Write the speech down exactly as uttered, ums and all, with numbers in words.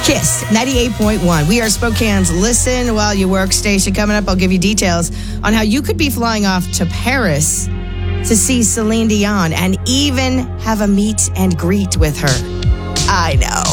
Kiss ninety-eight point one. We are Spokane's Listen While You Work station. Coming up, I'll give you details on how you could be flying off to Paris to see Celine Dion and even have a meet and greet with her. I know.